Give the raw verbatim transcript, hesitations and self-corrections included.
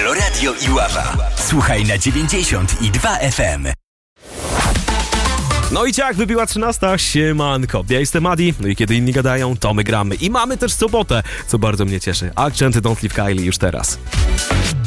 Halo Radio Iława. Słuchaj na dziewięćdziesiąt i dwa F M. No i ciach, wybiła trzynasta, siemanko. Ja jestem Adi, no i kiedy inni gadają, to my gramy. I mamy też sobotę, co bardzo mnie cieszy. Accent Don't Leave Kylie już teraz.